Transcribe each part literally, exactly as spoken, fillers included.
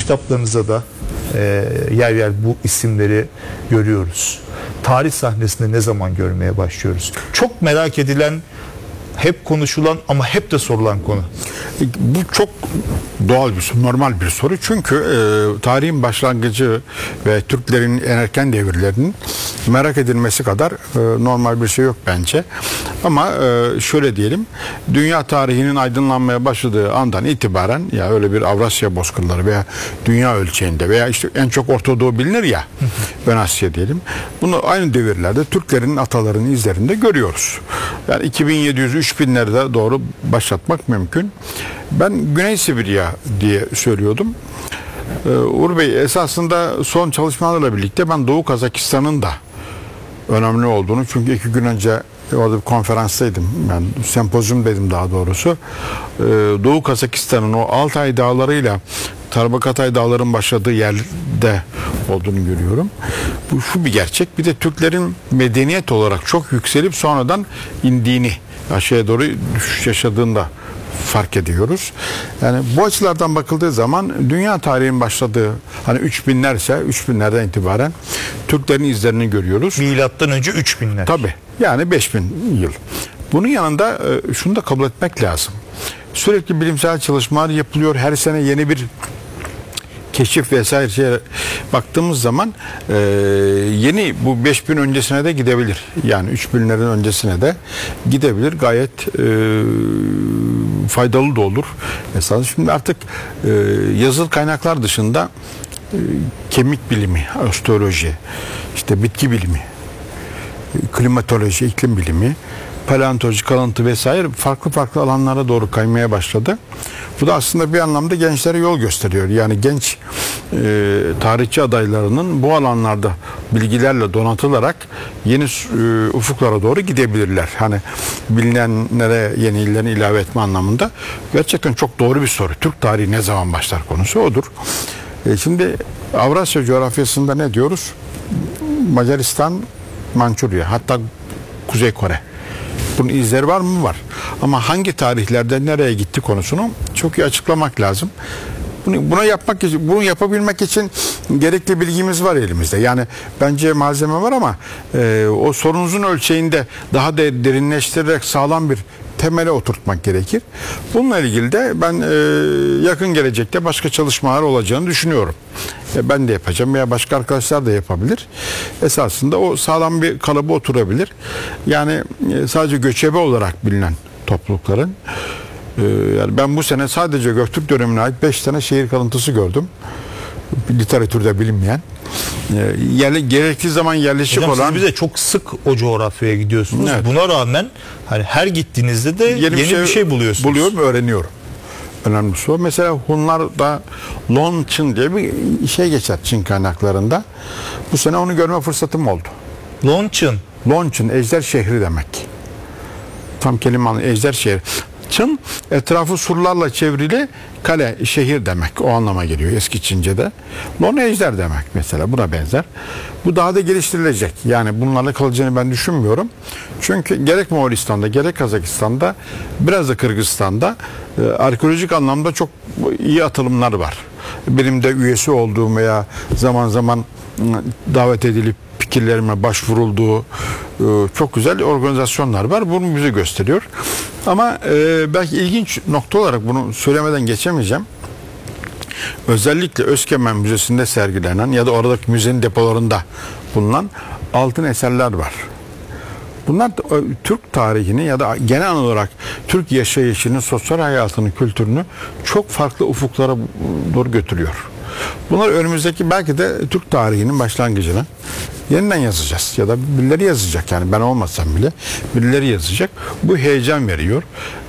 kitaplarınızda da e, yer yer bu isimleri görüyoruz. Tarih sahnesinde ne zaman görmeye başlıyoruz? Çok merak edilen, hep konuşulan ama hep de sorulan konu. Bu çok doğal bir soru, normal bir soru. Çünkü e, tarihin başlangıcı ve Türklerin en erken devirlerinin merak edilmesi kadar e, normal bir şey yok bence. Ama e, şöyle diyelim, dünya tarihinin aydınlanmaya başladığı andan itibaren, ya öyle bir Avrasya bozkırları veya dünya ölçeğinde veya işte en çok Orta Doğu bilinir ya, Ön Asya diyelim. Bunu aynı devirlerde Türklerin, atalarının izlerinde görüyoruz. Yani iki bin yedi yüz üç binlerde doğru başlatmak mümkün. Ben Güney Sibirya diye söylüyordum. Ee, Uğur Bey, esasında son çalışmalarla birlikte ben Doğu Kazakistan'ın da önemli olduğunu, çünkü iki gün önce orada bir konferanstaydım. Ben sempozyumdaydım daha doğrusu. Ee, Doğu Kazakistan'ın o Altay dağlarıyla Tarbakatay dağların başladığı yerde olduğunu görüyorum. Bu şu bir gerçek. Bir de Türklerin medeniyet olarak çok yükselip sonradan indiğini, aşağıya doğru düşüş yaşadığında fark ediyoruz. Yani bu açılardan bakıldığı zaman dünya tarihinin başladığı, hani üç binlerse üç binlerden itibaren Türklerin izlerini görüyoruz. Milattan önce üç binler. Tabii. Yani beş bin yıl. Bunun yanında şunu da kabul etmek lazım. Sürekli bilimsel çalışmalar yapılıyor. Her sene yeni bir keşif vesaire şeye baktığımız zaman e, yeni bu beş bin öncesine de gidebilir. Yani üç binlerin öncesine de gidebilir. Gayet e, faydalı da olur. Mesela şimdi artık e, yazılı kaynaklar dışında e, kemik bilimi, osteoloji, işte bitki bilimi, klimatoloji, iklim bilimi, paleontoloji, kalıntı vesaire farklı farklı alanlara doğru kaymaya başladı. Bu da aslında bir anlamda gençlere yol gösteriyor. Yani genç e, tarihçi adaylarının bu alanlarda bilgilerle donatılarak yeni e, ufuklara doğru gidebilirler. Hani bilinenlere yeni illerini ilave etme anlamında. Gerçekten çok doğru bir soru. Türk tarihi ne zaman başlar konusu odur. E, şimdi Avrasya coğrafyasında ne diyoruz? Macaristan, Mançurya, hatta Kuzey Kore. Bunun izleri var mı? Var. Ama hangi tarihlerde nereye gitti konusunu çok iyi açıklamak lazım. Bunu, buna yapmak için, bunu yapabilmek için gerekli bilgimiz var elimizde. Yani bence malzeme var ama e, o sorunuzun ölçeğinde daha da derinleştirerek sağlam bir temele oturtmak gerekir. Bununla ilgili de ben e, yakın gelecekte başka çalışmalar olacağını düşünüyorum. E, ben de yapacağım veya başka arkadaşlar da yapabilir. Esasında o sağlam bir kalıba oturabilir. Yani e, sadece göçebe olarak bilinen toplulukların, e, yani ben bu sene sadece Göktürk dönemine ait beş tane şehir kalıntısı gördüm. Literatürde bilinmeyen. Yerli, gerektiği zaman yerleşik Hocam, olan. siz bize çok sık o coğrafyaya gidiyorsunuz. Evet. Buna rağmen hani her gittiğinizde de yeni, yeni bir, şey bir şey buluyorsunuz. Buluyorum, öğreniyorum. Önemlisi o. Mesela Hunlar'da Lonçın diye bir şey geçer Çin kaynaklarında. Bu sene onu görme fırsatım oldu. Lonçın. Lonçın, ejder şehri demek. Tam kelime anlamı ejder şehri. Çın etrafı surlarla çevrili kale, şehir demek. O anlama geliyor eski Çince'de. Lon ejder demek mesela. Buna benzer. Bu daha da geliştirilecek. Yani bunlarla kalacağını ben düşünmüyorum. Çünkü gerek Moğolistan'da gerek Kazakistan'da biraz da Kırgızistan'da e, arkeolojik anlamda çok iyi atılımlar var. Benim de üyesi olduğum veya zaman zaman davet edilip fikirlerime başvurulduğu çok güzel organizasyonlar var. Bunu bize gösteriyor. Ama e, belki ilginç nokta olarak bunu söylemeden geçemeyeceğim. Özellikle Özkemen Müzesi'nde sergilenen ya da oradaki müzenin depolarında bulunan altın eserler var. Bunlar da, Türk tarihini ya da genel olarak Türk yaşayışını, sosyal hayatını, kültürünü çok farklı ufuklara doğru götürüyor. Bunlar önümüzdeki belki de Türk tarihinin başlangıcını yeniden yazacağız ya da birileri yazacak, yani ben olmasam bile birileri yazacak. Bu heyecan veriyor.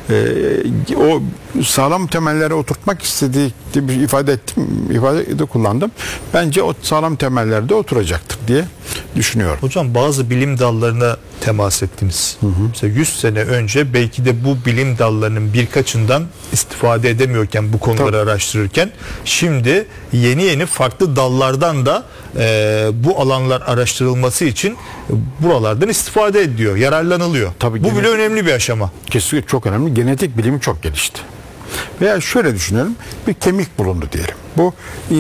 Ee, o sağlam temellere oturtmak istediği bir ifade ettim, ifade de kullandım. Bence o sağlam temellerde oturacaktır diye düşünüyorum. Hocam, bazı bilim dallarına temas ettiniz. Hı hı. Mesela yüz sene önce belki de bu bilim dallarının birkaçından istifade edemiyorken, bu konuları Tabii. araştırırken, şimdi yeni yeni farklı dallardan da e, bu alanlar araştırılması için buralardan istifade ediyor, yararlanılıyor. Tabii, bu genetik, bile önemli bir aşama. Kesinlikle çok önemli. Genetik bilimi çok gelişti. Veya şöyle düşünelim, bir kemik bulundu diyelim. Bu